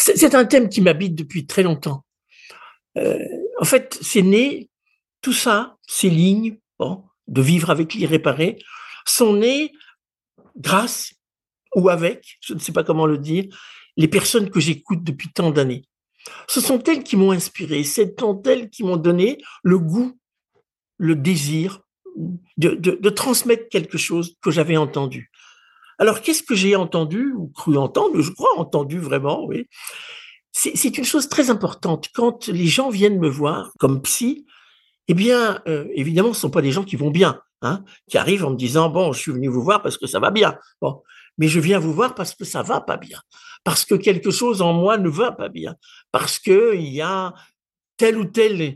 C'est un thème qui m'habite depuis très longtemps. Euh, En fait, c'est né, tout ça, ces lignes, bon, de vivre avec l'irréparé, sont nées grâce ou avec, je ne sais pas comment le dire, les personnes que j'écoute depuis tant d'années. Ce sont elles qui m'ont inspiré, ce sont elles qui m'ont donné le goût, le désir de transmettre quelque chose que j'avais entendu. Alors, qu'est-ce que j'ai entendu ou cru entendre? Je crois entendu vraiment, oui. C'est une chose très importante. Quand les gens viennent me voir comme psy, eh bien, évidemment, ce ne sont pas des gens qui vont bien, hein, qui arrivent en me disant, bon, je suis venu vous voir parce que ça va bien. Bon, mais je viens vous voir parce que ça va pas bien, parce que quelque chose en moi ne va pas bien, parce qu'il y a telle ou telle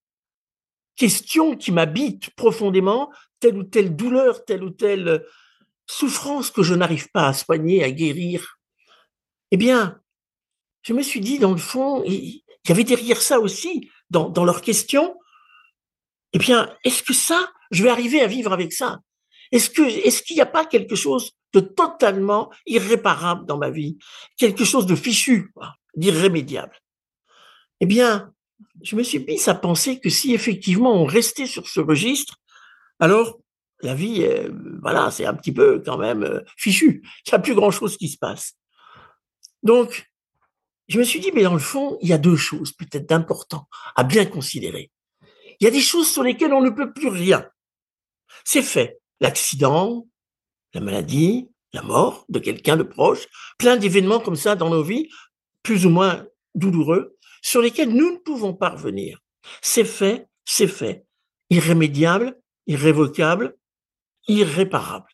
question qui m'habite profondément, telle ou telle douleur, telle ou telle souffrance que je n'arrive pas à soigner, à guérir. Eh bien, je me suis dit, dans le fond, il y avait derrière ça aussi, dans leurs questions, eh bien, est-ce que ça, je vais arriver à vivre avec ça? Est-ce qu'il n'y a pas quelque chose de totalement irréparable dans ma vie? Quelque chose de fichu, d'irrémédiable? Eh bien, je me suis mis à penser que si effectivement on restait sur ce registre, alors la vie, voilà, c'est un petit peu quand même fichu. Il n'y a plus grand-chose qui se passe. Donc, je me suis dit, mais dans le fond, il y a deux choses peut-être d'important à bien considérer. Il y a des choses sur lesquelles on ne peut plus rien. C'est fait. L'accident, la maladie, la mort de quelqu'un de proche, plein d'événements comme ça dans nos vies, plus ou moins douloureux, sur lesquels nous ne pouvons pas revenir. C'est fait, c'est fait. Irrémédiable, irrévocable, irréparable.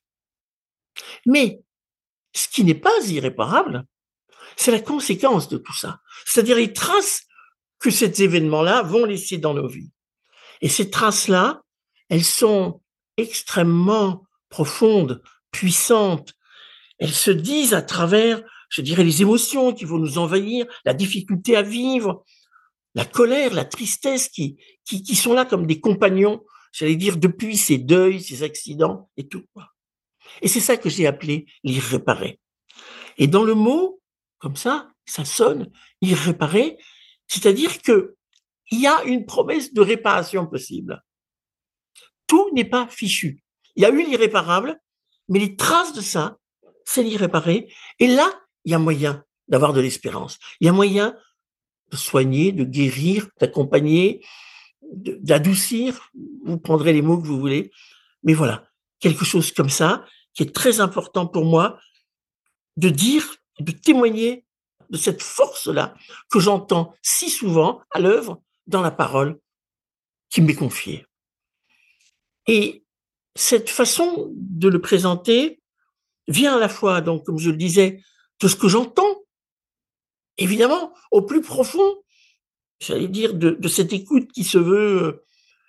Mais ce qui n'est pas irréparable, c'est la conséquence de tout ça. C'est-à-dire les traces que ces événements-là vont laisser dans nos vies. Et ces traces-là, elles sont extrêmement profondes, puissantes. Elles se disent à travers, je dirais, les émotions qui vont nous envahir, la difficulté à vivre, la colère, la tristesse qui sont là comme des compagnons, j'allais dire, depuis ces deuils, ces accidents et tout. Et c'est ça que j'ai appelé l'irréparé. Et dans le mot, comme ça sonne, irréparé, c'est-à-dire que il y a une promesse de réparation possible. Tout n'est pas fichu. Il y a eu l'irréparable, mais les traces de ça, c'est l'irréparé. Et là, il y a moyen d'avoir de l'espérance. Il y a moyen de soigner, de guérir, d'accompagner, d'adoucir. Vous prendrez les mots que vous voulez. Mais voilà, quelque chose comme ça, qui est très important pour moi, de dire, de témoigner de cette force-là que j'entends si souvent à l'œuvre dans la parole qui m'est confiée. Et cette façon de le présenter vient à la fois, donc, comme je le disais, de ce que j'entends, évidemment, au plus profond, j'allais dire, de cette écoute qui se veut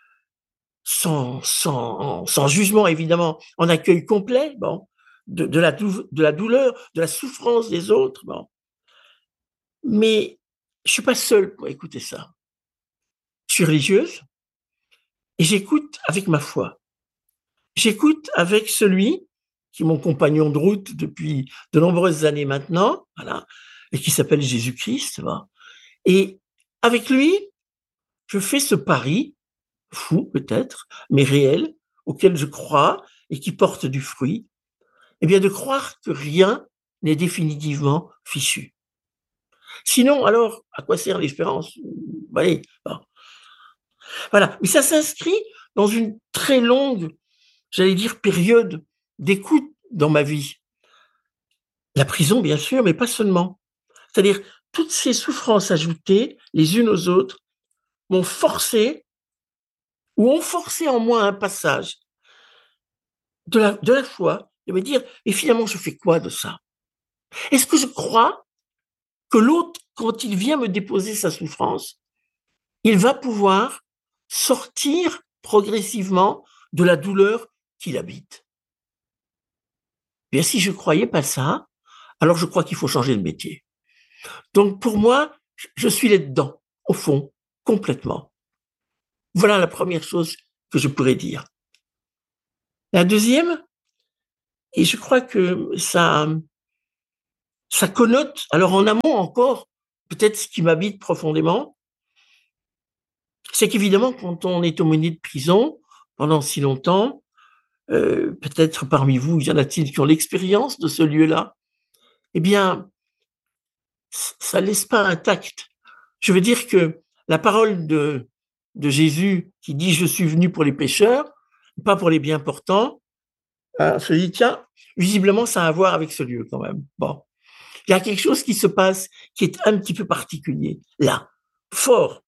sans jugement, évidemment, en accueil complet, bon, de la douleur, de la souffrance des autres, bon. Mais je suis pas seule pour écouter ça. Je suis religieuse et j'écoute avec ma foi. J'écoute avec celui qui est mon compagnon de route depuis de nombreuses années maintenant, voilà, et qui s'appelle Jésus-Christ. Voilà. Et avec lui, je fais ce pari, fou peut-être, mais réel, auquel je crois et qui porte du fruit, eh bien de croire que rien n'est définitivement fichu. Sinon, alors, à quoi sert l'espérance? Allez, bon. Voilà. Mais ça s'inscrit dans une très longue, j'allais dire, période d'écoute dans ma vie. La prison, bien sûr, mais pas seulement. C'est-à-dire, toutes ces souffrances ajoutées, les unes aux autres, m'ont forcé ou ont forcé en moi un passage de la foi, de me dire, et finalement, je fais quoi de ça? Est-ce que je crois que l'autre, quand il vient me déposer sa souffrance, il va pouvoir sortir progressivement de la douleur qu'il habite? Bien, si je ne croyais pas ça, alors je crois qu'il faut changer de métier. Donc, pour moi, je suis là-dedans, au fond, complètement. Voilà la première chose que je pourrais dire. La deuxième, et je crois que ça connote, alors en amont encore, peut-être ce qui m'habite profondément, c'est qu'évidemment, quand on est aumônier de prison pendant si longtemps, peut-être parmi vous, y en a-t-il qui ont l'expérience de ce lieu-là? Eh bien, ça laisse pas intact. Je veux dire que la parole de Jésus qui dit: «Je suis venu pour les pécheurs, pas pour les bien portants», se dit: «Tiens, visiblement, ça a à voir avec ce lieu quand même». Bon, il y a quelque chose qui se passe qui est un petit peu particulier là, fort.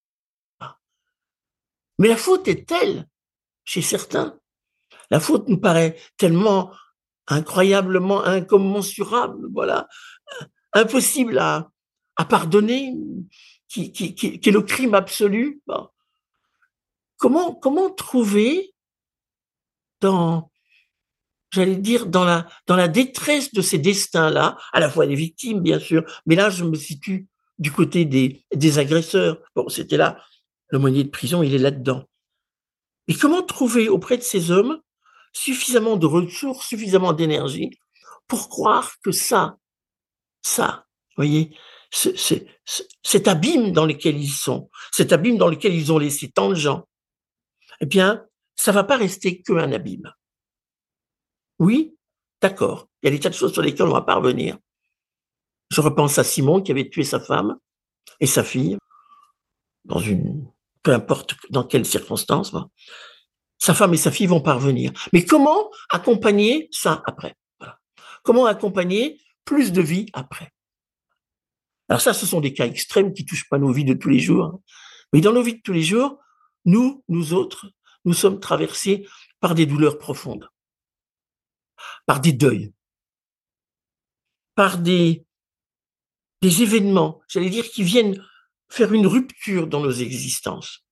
Mais la faute est telle chez certains, la faute nous paraît tellement incroyablement incommensurable, voilà, impossible à pardonner, qui est le crime absolu. Bon. Comment trouver dans, j'allais dire, dans la détresse de ces destins-là, à la fois des victimes, bien sûr, mais là, je me situe du côté des agresseurs. Bon, c'était là, l'aumônier de prison, il est là-dedans. Et comment trouver auprès de ces hommes suffisamment de ressources, suffisamment d'énergie pour croire que ça, vous voyez, cet abîme dans lequel ils sont, cet abîme dans lequel ils ont laissé tant de gens, eh bien, ça va pas rester qu'un abîme. Oui, d'accord, il y a des tas de choses sur lesquelles on va pas revenir. Je repense à Simon qui avait tué sa femme et sa fille dans une, peu importe dans quelles circonstances, bon. Sa femme et sa fille vont parvenir. Mais comment accompagner ça après? Voilà. Comment accompagner plus de vie après? Alors ça, ce sont des cas extrêmes qui touchent pas nos vies de tous les jours, hein. Mais dans nos vies de tous les jours, nous autres, nous sommes traversés par des douleurs profondes, par des deuils, par des événements, j'allais dire, qui viennent faire une rupture dans nos existences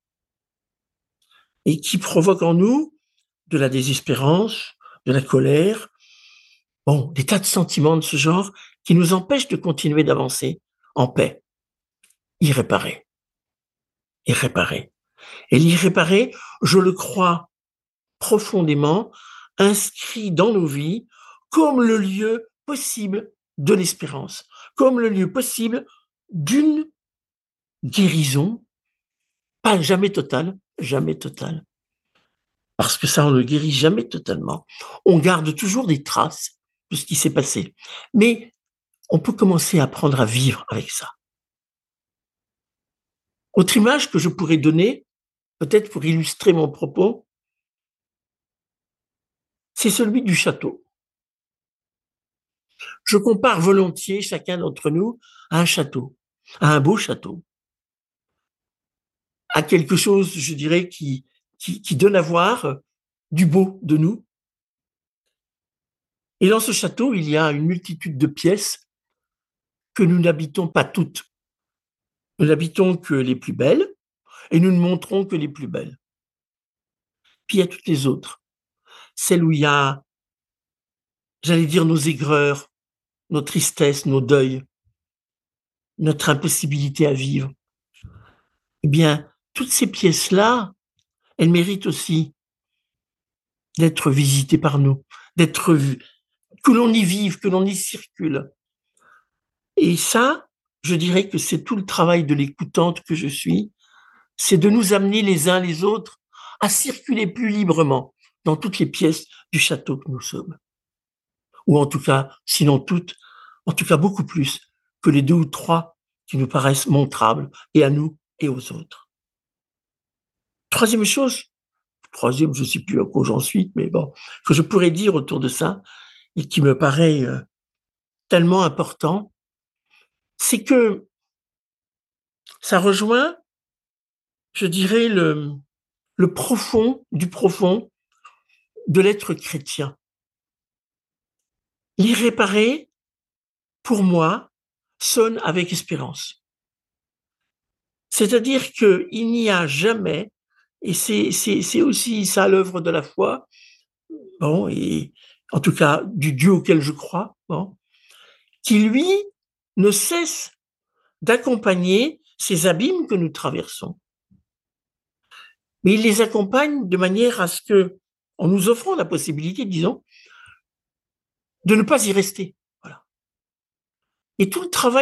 et qui provoquent en nous de la désespérance, de la colère, bon, des tas de sentiments de ce genre qui nous empêchent de continuer d'avancer en paix, irréparés, irréparés. Et l'irréparé, je le crois profondément, inscrit dans nos vies comme le lieu possible de l'espérance, comme le lieu possible d'une guérison, pas jamais totale, parce que ça, on ne guérit jamais totalement. On garde toujours des traces de ce qui s'est passé. Mais on peut commencer à apprendre à vivre avec ça. Autre image que je pourrais donner, peut-être pour illustrer mon propos, c'est celui du château. Je compare volontiers chacun d'entre nous à un château, à un beau château, à quelque chose, je dirais, qui donne à voir du beau de nous. Et dans ce château, il y a une multitude de pièces que nous n'habitons pas toutes. Nous n'habitons que les plus belles et nous ne montrons que les plus belles. Puis il y a toutes les autres, celles où il y a, j'allais dire, nos aigreurs, nos tristesses, nos deuils, notre impossibilité à vivre. Eh bien, toutes ces pièces-là, elles méritent aussi d'être visitées par nous, d'être vues, que l'on y vive, que l'on y circule. Et ça, je dirais que c'est tout le travail de l'écoutante que je suis, c'est de nous amener les uns les autres à circuler plus librement dans toutes les pièces du château que nous sommes. Ou en tout cas, sinon toutes, en tout cas beaucoup plus que les 2 ou 3 qui nous paraissent montrables, et à nous et aux autres. Troisième chose, troisième, je ne sais plus à quoi j'en suis, mais bon, que je pourrais dire autour de ça, et qui me paraît tellement important, c'est que ça rejoint, je dirais, le profond du profond de l'être chrétien. L'irréparé, pour moi, sonne avec espérance. C'est-à-dire qu'il n'y a jamais, et c'est aussi ça l'œuvre de la foi, bon, et en tout cas du Dieu auquel je crois, bon, qui lui ne cesse d'accompagner ces abîmes que nous traversons. Mais il les accompagne de manière à ce que, en nous offrant la possibilité, disons, de ne pas y rester. Voilà. Et tout le travail